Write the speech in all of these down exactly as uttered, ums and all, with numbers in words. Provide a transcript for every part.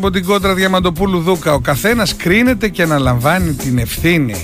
Από την κόντρα Διαμαντοπούλου Δούκα, ο καθένας κρίνεται και αναλαμβάνει την ευθύνη.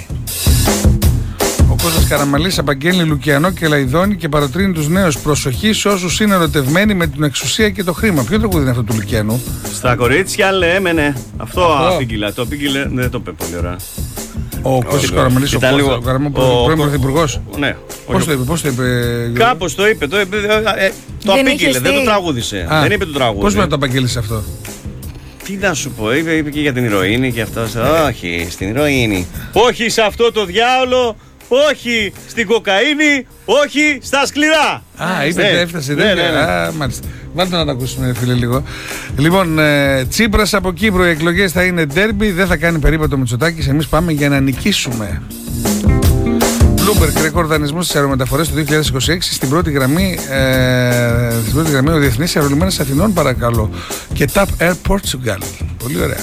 Ο Κώστας Καραμαλής απαγγέλνει Λουκιανό και Λαϊδόνη και παροτρύνει τους νέους. Προσοχή σε όσους είναι ερωτευμένοι με την εξουσία και το χρήμα. Ποιο τραγούδι είναι αυτό του Λουκιανού? Στα κορίτσια λέμε ναι. Αυτό απήγγειλα. Το απήγγειλε. Δεν το είπε πολύ ωραία. Ο Κώστας Καραμαλής, ο πρώην πρωθυπουργός. Ναι. Πώς το είπε, πώς το είπε? Κάπως το είπε. Το απήγγειλε, δεν το τραγούδισε. Δεν είπε το τραγούδι. Πώς μπορεί να το απαγγείλεις αυτό? Τι να σου πω, είπε, είπε και για την ηρωίνη και αυτό. Όχι, στην ηρωίνη. Όχι σε αυτό το διάολο. Όχι στην κοκαίνη. Όχι στα σκληρά. Α, είπε, ναι, έφτασε. Ναι, ναι, ναι. Α, μάλιστα. Βάλτε να το ακούσουμε, φίλε, λίγο. Λοιπόν, ε, Τσίπρας από Κύπρο. Οι εκλογές θα είναι ντέρμπι. Δεν θα κάνει περίπατο Μητσοτάκης. Εμείς πάμε για να νικήσουμε. Bloomberg, ρεκόρ δανεισμού στις αερομεταφορές το δύο χιλιάδες είκοσι έξι. Στην πρώτη γραμμή, ε, στην πρώτη γραμμή ο Διεθνής Αερολιμένας Αθηνών, παρακαλώ. Και Tap Air Portugal. Πολύ ωραία.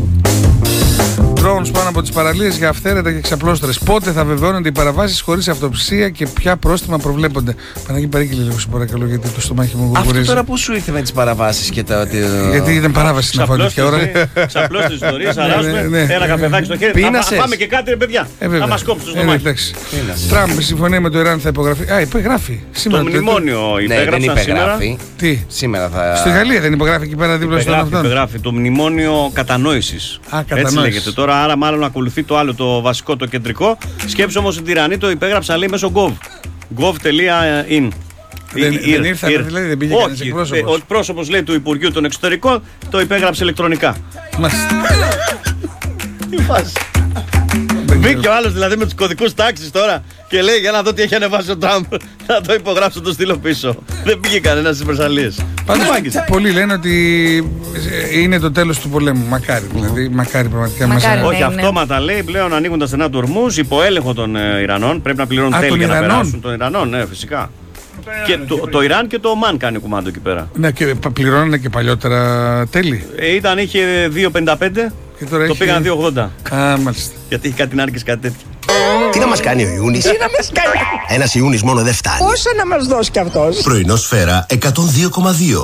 Drones πάνω από τις παραλίες για αυθαίρετα και ξαπλώστρες. Πότε θα βεβαιώνονται οι παραβάσεις χωρίς αυτοψία και ποια πρόστιμα προβλέπονται? Παναγί, παρήγγειλε λίγο, σε παρακαλώ, γιατί το στομάχι μου γουργουρίζει. Αυτό τώρα που σου ήρθε με τις παραβάσεις και τα. Γιατί ήταν παράβαση να φάω τέτοια ώρα. Ξαπλώστε τις ιστορίες, αράζουμε. Ένα καφεδάκι στο χέρι. Θα πάμε και κάτι, ρε παιδιά. Θα μας κόψει το στομάχι. Τραμπ, η συμφωνία με το Ιράν θα υπογραφεί. Α, υπεγράφει. Το μνημόνιο υπέγραψαν σήμερα. Τι? Σήμερα θα. Στη Γαλλία δεν υπογράφει εκεί πέρα δίπλα στον αυτόν? Υπεγράφει το μνημόνιο κατανόησης. Έτσι λέγεται τώρα. Άρα, μάλλον ακολουθεί το άλλο, το βασικό, το κεντρικό. Σκέψου όμως ότι οι Ιρανοί το υπέγραψαν, λέει, μέσω gov. gov.in. Δεν, δεν ήρθατε, δηλαδή, δεν πήγε κανείς εκπρόσωπος? Ο εκπρόσωπος, λέει, του Υπουργείου των Εξωτερικών το υπέγραψε ηλεκτρονικά. Μάλιστα. Τι φάση. Μπήκε ο άλλος δηλαδή με τους κωδικούς τάξης τώρα και λέει για να δω τι έχει ανεβάσει ο Τραμπ. Να το υπογράψω, το στείλω πίσω. Δεν πήγε κανένας στις Βρεσσαλίες. Πάντως πολλοί λένε ότι είναι το τέλος του πολέμου. Μακάρι δηλαδή. Μακάρι πραγματικά. Μακάρι, μας... ναι, Όχι, ναι. αυτόματα λέει πλέον ανοίγουν τα στενά του ορμούς υπό έλεγχο των ε, Ιρανών. Πρέπει να πληρώνουν τέλη για να περάσουν των Ιρανών. Ναι, φυσικά. Και το, το Ιράν και το Ομάν κάνει κουμάντο εκεί πέρα. Ναι, και πληρώνανε και παλιότερα τέλη. Ε, ήταν, είχε δύο πενήντα πέντε και τώρα το έχει... πήγαν δύο ογδόντα. Α, μάλιστα. Γιατί έχει κάτι νάρκες, κάτι τέτοιο. Τι να μας κάνει ο Ιούνις? Τι να μας κάνει? Ένας Ιούνις μόνο δεν φτάνει. Πόσα να μας δώσει κι αυτός? Πρωινό Σφαίρα εκατόν δύο κόμμα δύο.